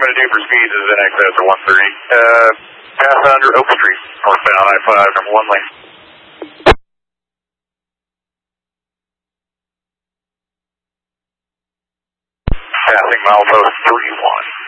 to do for speeds is in excess of 130. Pass under Oak Street, northbound I-5, number 1 lane. Passing milepost 31.